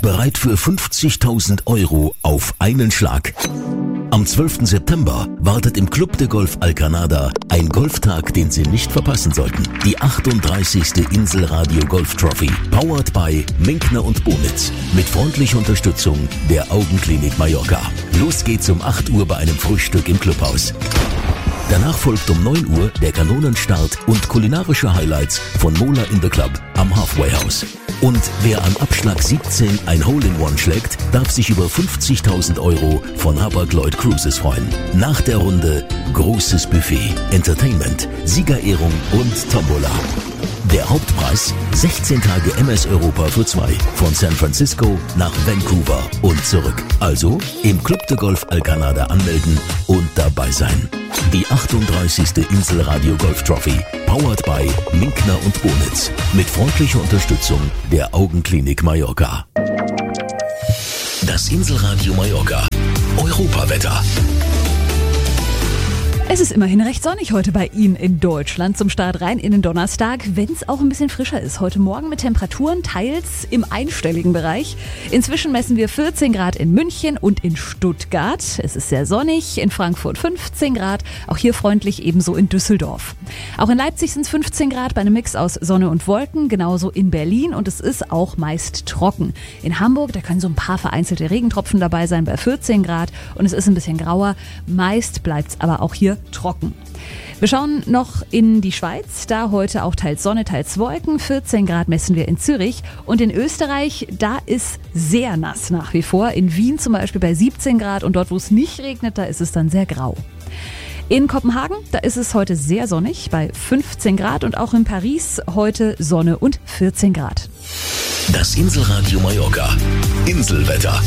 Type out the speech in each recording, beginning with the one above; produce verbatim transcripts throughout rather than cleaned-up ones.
Bereit für fünfzigtausend Euro auf einen Schlag. Am zwölften September wartet im Club de Golf Alcanada ein Golftag, den Sie nicht verpassen sollten. Die achtunddreißigste Inselradio Golf Trophy, powered by Minkner und Bonitz, mit freundlicher Unterstützung der Augenklinik Mallorca. Los geht's um acht Uhr bei einem Frühstück im Clubhaus. Danach folgt um neun Uhr der Kanonenstart und kulinarische Highlights von Mola in the Club am Halfway House. Und wer am Abschlag siebzehn ein Hole-in-One schlägt, darf sich über fünfzigtausend Euro von Hapag-Lloyd Cruises freuen. Nach der Runde großes Buffet, Entertainment, Siegerehrung und Tombola. Der Hauptpreis sechzehn Tage M S Europa für zwei von San Francisco nach Vancouver und zurück. Also im Club de Golf Alcanada anmelden und dabei sein. Die achtunddreißigste Inselradio Golf Trophy, powered by Minkner und Bonitz, mit freundlicher Unterstützung der Augenklinik Mallorca. Das Inselradio Mallorca Europawetter. Es ist immerhin recht sonnig heute bei Ihnen in Deutschland zum Start rein in den Donnerstag, wenn es auch ein bisschen frischer ist. Heute Morgen mit Temperaturen teils im einstelligen Bereich. Inzwischen messen wir vierzehn Grad in München und in Stuttgart. Es ist sehr sonnig, in Frankfurt fünfzehn Grad, auch hier freundlich ebenso in Düsseldorf. Auch in Leipzig sind es fünfzehn Grad bei einem Mix aus Sonne und Wolken, genauso in Berlin, und es ist auch meist trocken. In Hamburg, da können so ein paar vereinzelte Regentropfen dabei sein bei vierzehn Grad und es ist ein bisschen grauer. Meist bleibt es aber auch hier trocken. Wir schauen noch in die Schweiz, da heute auch teils Sonne, teils Wolken. vierzehn Grad messen wir in Zürich. Und in Österreich, da ist sehr nass nach wie vor. In Wien zum Beispiel bei siebzehn Grad und dort, wo es nicht regnet, da ist es dann sehr grau. In Kopenhagen, da ist es heute sehr sonnig bei fünfzehn Grad und auch in Paris heute Sonne und vierzehn Grad. Das Inselradio Mallorca Inselwetter.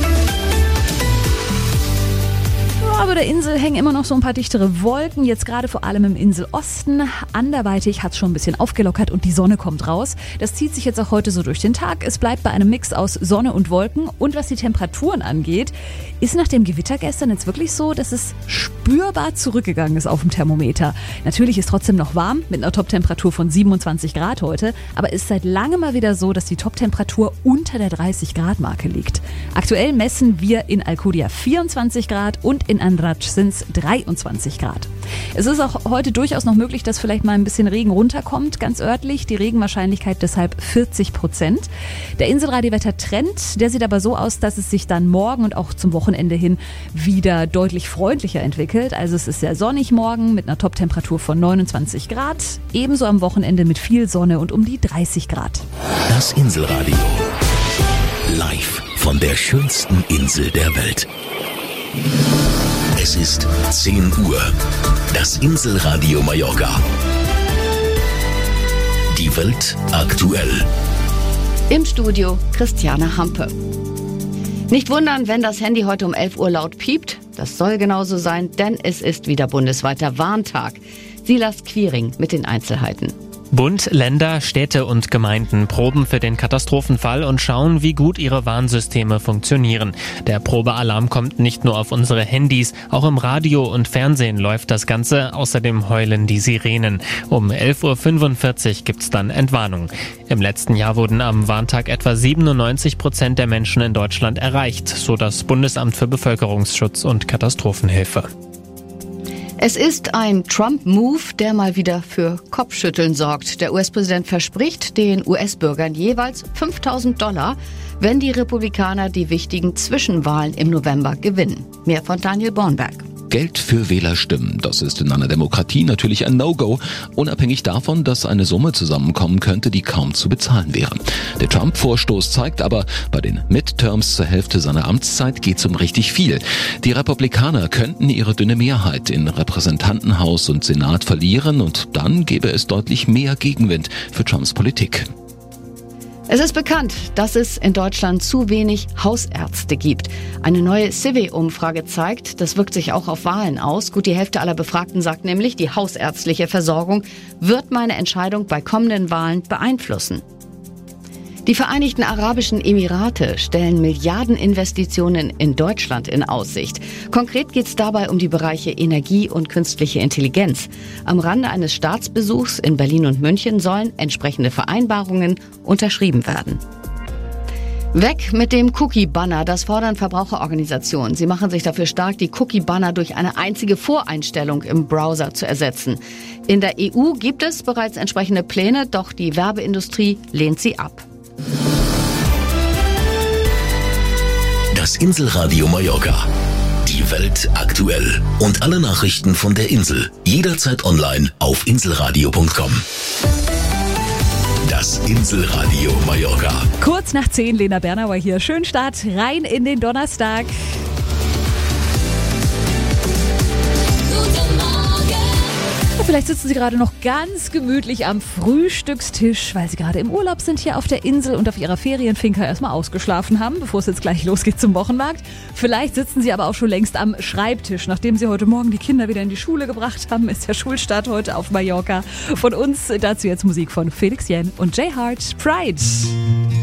Aber der Insel hängen immer noch so ein paar dichtere Wolken, jetzt gerade vor allem im Inselosten. Anderweitig hat es schon ein bisschen aufgelockert und die Sonne kommt raus. Das zieht sich jetzt auch heute so durch den Tag. Es bleibt bei einem Mix aus Sonne und Wolken. Und was die Temperaturen angeht, ist nach dem Gewitter gestern jetzt wirklich so, dass es spürbar zurückgegangen ist auf dem Thermometer. Natürlich ist trotzdem noch warm mit einer Toptemperatur von siebenundzwanzig Grad heute. Aber es ist seit langem mal wieder so, dass die Toptemperatur unter der dreißig Grad Marke liegt. Aktuell messen wir in Alcudia vierundzwanzig Grad und in Andratsch sind es dreiundzwanzig Grad. Es ist auch heute durchaus noch möglich, dass vielleicht mal ein bisschen Regen runterkommt, ganz örtlich. Die Regenwahrscheinlichkeit deshalb vierzig Prozent. Der Inselradiowetter-Trend, der sieht aber so aus, dass es sich dann morgen und auch zum Wochenende hin wieder deutlich freundlicher entwickelt. Also es ist sehr sonnig morgen mit einer Toptemperatur von neunundzwanzig Grad. Ebenso am Wochenende mit viel Sonne und um die dreißig Grad. Das Inselradio. Live von der schönsten Insel der Welt. Es ist zehn Uhr. Das Inselradio Mallorca. Die Welt aktuell. Im Studio Christiane Hampe. Nicht wundern, wenn das Handy heute um elf Uhr laut piept. Das soll genauso sein, denn es ist wieder bundesweiter Warntag. Silas Quiring mit den Einzelheiten. Bund, Länder, Städte und Gemeinden proben für den Katastrophenfall und schauen, wie gut ihre Warnsysteme funktionieren. Der Probealarm kommt nicht nur auf unsere Handys, auch im Radio und Fernsehen läuft das Ganze, außerdem heulen die Sirenen. Um elf Uhr fünfundvierzig gibt's dann Entwarnung. Im letzten Jahr wurden am Warntag etwa siebenundneunzig Prozent der Menschen in Deutschland erreicht, so das Bundesamt für Bevölkerungsschutz und Katastrophenhilfe. Es ist ein Trump-Move, der mal wieder für Kopfschütteln sorgt. Der U S-Präsident verspricht den U S-Bürgern jeweils fünftausend Dollar, wenn die Republikaner die wichtigen Zwischenwahlen im November gewinnen. Mehr von Daniel Bornberg. Geld für Wählerstimmen, das ist in einer Demokratie natürlich ein No-Go, unabhängig davon, dass eine Summe zusammenkommen könnte, die kaum zu bezahlen wäre. Der Trump-Vorstoß zeigt aber, bei den Midterms zur Hälfte seiner Amtszeit geht's um richtig viel. Die Republikaner könnten ihre dünne Mehrheit in Repräsentantenhaus und Senat verlieren und dann gäbe es deutlich mehr Gegenwind für Trumps Politik. Es ist bekannt, dass es in Deutschland zu wenig Hausärzte gibt. Eine neue Civi-Umfrage zeigt, das wirkt sich auch auf Wahlen aus. Gut die Hälfte aller Befragten sagt nämlich, die hausärztliche Versorgung wird meine Entscheidung bei kommenden Wahlen beeinflussen. Die Vereinigten Arabischen Emirate stellen Milliardeninvestitionen in Deutschland in Aussicht. Konkret geht es dabei um die Bereiche Energie und künstliche Intelligenz. Am Rande eines Staatsbesuchs in Berlin und München sollen entsprechende Vereinbarungen unterschrieben werden. Weg mit dem Cookie-Banner, das fordern Verbraucherorganisationen. Sie machen sich dafür stark, die Cookie-Banner durch eine einzige Voreinstellung im Browser zu ersetzen. In der E U gibt es bereits entsprechende Pläne, doch die Werbeindustrie lehnt sie ab. Das Inselradio Mallorca. Die Welt aktuell. Und alle Nachrichten von der Insel. Jederzeit online auf inselradio punkt com. Das Inselradio Mallorca. Kurz nach zehn, Lena Bernauer hier. Schönen Start rein in den Donnerstag. Vielleicht sitzen Sie gerade noch ganz gemütlich am Frühstückstisch, weil Sie gerade im Urlaub sind hier auf der Insel und auf Ihrer Ferienfinca erstmal ausgeschlafen haben, bevor es jetzt gleich losgeht zum Wochenmarkt. Vielleicht sitzen Sie aber auch schon längst am Schreibtisch. Nachdem Sie heute Morgen die Kinder wieder in die Schule gebracht haben, ist der Schulstart heute auf Mallorca. Von uns dazu jetzt Musik von Felix Jähn und Jay Hart, Pride.